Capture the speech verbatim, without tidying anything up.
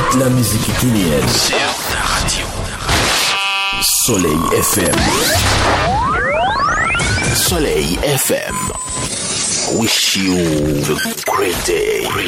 toute la musique guinéenne sur ta radio. Soleil F M. Soleil F M. Wish you a great day.